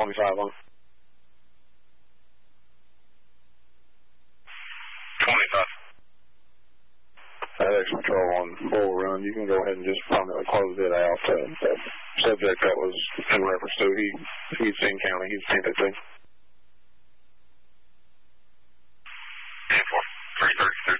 25 on. 25. FedEx Patrol on Bull Run. You can go ahead and just permanently close it out. The subject that was in reference to, he's in county. He's 10-15.